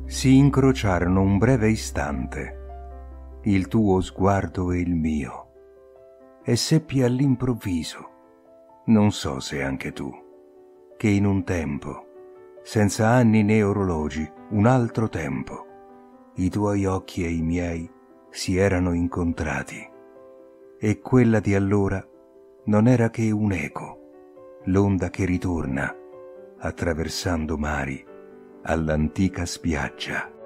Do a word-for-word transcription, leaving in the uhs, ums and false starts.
Si incrociarono un breve istante, il tuo sguardo e il mio, e seppi all'improvviso, non so se anche tu, che in un tempo, senza anni né orologi, un altro tempo, i tuoi occhi e i miei si erano incontrati, e quella di allora non era che un eco, l'onda che ritorna, attraversando mari, all'antica spiaggia.